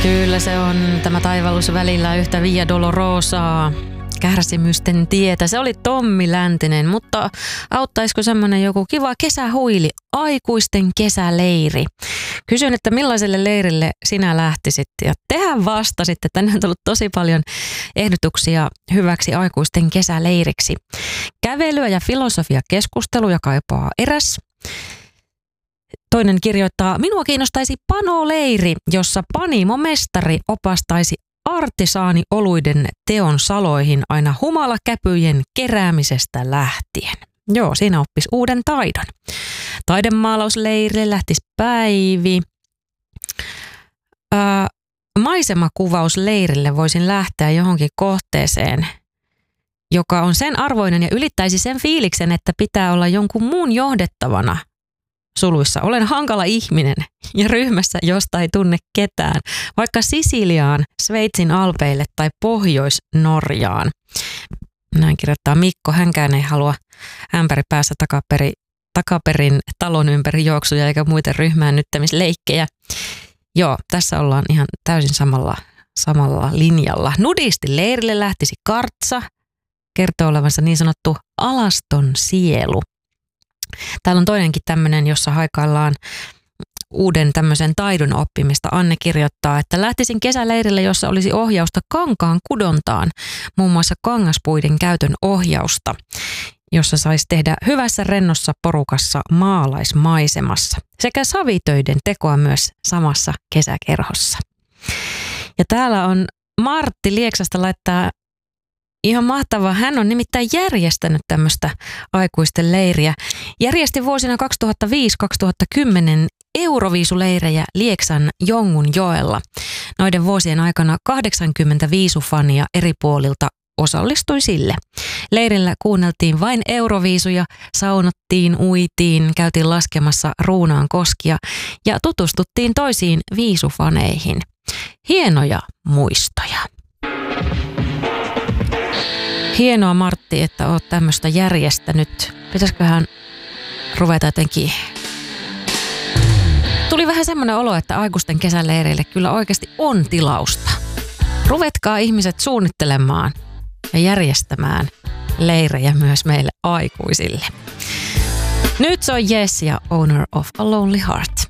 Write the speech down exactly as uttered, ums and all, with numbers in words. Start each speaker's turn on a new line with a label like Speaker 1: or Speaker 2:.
Speaker 1: Kyllä se on tämä taivallus välillä yhtä Via Dolorosaa, kärsimysten tietä. Se oli Tommi Läntinen, mutta auttaisiko semmoinen joku kiva kesähuili, aikuisten kesäleiri? Kysyin, että millaiselle leirille sinä lähtisit ja tehän vastasit, että tänne on tullut tosi paljon ehdotuksia hyväksi aikuisten kesäleiriksi. Kävelyä ja filosofiakeskusteluja kaipaa eräs. Toinen kirjoittaa, minua kiinnostaisi panoleiri, jossa panimomestari opastaisi artisaanioluiden teon saloihin aina humalakäpyjen keräämisestä lähtien. Joo, siinä oppisi uuden taidon. Taidemaalausleirille lähtisi Päivi. Ää, maisemakuvausleirille voisin lähteä johonkin kohteeseen, joka on sen arvoinen ja ylittäisi sen fiiliksen, että pitää olla jonkun muun johdettavana. Suluissa olen hankala ihminen ja ryhmässä, josta ei tunne ketään, vaikka Sisiliaan, Sveitsin alpeille tai Pohjois-Norjaan. Näin kirjoittaa Mikko, hänkään ei halua ämpäri päässä takaperi, takaperin talon ympäri juoksuja eikä muita ryhmäännyttämisleikkejä. Joo, tässä ollaan ihan täysin samalla, samalla linjalla. Nudisti leirille lähtisi Kartsa, kertoo olevansa niin sanottu alaston sielu. Täällä on toinenkin tämmöinen, jossa haikaillaan uuden tämmöisen taidon oppimista. Anne kirjoittaa, että lähtisin kesäleirille, jossa olisi ohjausta kankaan kudontaan, muun muassa kangaspuiden käytön ohjausta, jossa saisi tehdä hyvässä rennossa porukassa maalaismaisemassa sekä savitöiden tekoa myös samassa kesäkerhossa. Ja täällä on Martti Lieksasta laittaa ihan mahtavaa. Hän on nimittäin järjestänyt tämmöistä aikuisten leiriä. Järjesti vuosina kaksituhattaviisi kaksituhattakymmenen Euroviisuleirejä Lieksan Jongunjoella. Noiden vuosien aikana kahdeksankymmentä viisufania eri puolilta osallistui sille. Leirillä kuunneltiin vain Euroviisuja, saunottiin, uitiin, käytiin laskemassa Ruunaan koskia ja tutustuttiin toisiin viisufaneihin. Hienoja muistoja. Hienoa Martti, että oot tämmöistä järjestänyt. Pitäisiköhän ruveta jotenkin. Tuli vähän semmoinen olo, että aikuisten kesäleireille kyllä oikeasti on tilausta. Ruvetkaa ihmiset suunnittelemaan ja järjestämään leirejä myös meille aikuisille. Nyt se on Yes ja Owner of a Lonely Heart.